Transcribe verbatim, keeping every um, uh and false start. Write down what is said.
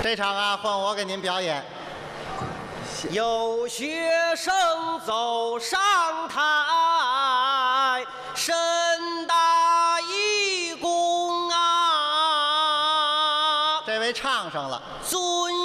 这场啊，换我给您表演。 有学生走上台，身大义公啊， 这位唱上了。 尊